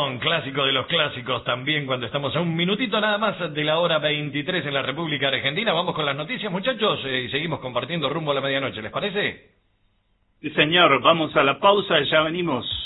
canción, clásico de los clásicos también, cuando estamos a un minutito nada más de la hora 23 en la República Argentina. Vamos con las noticias, muchachos, y seguimos compartiendo rumbo a la medianoche, ¿les parece? Sí, señor, vamos a la pausa y ya venimos.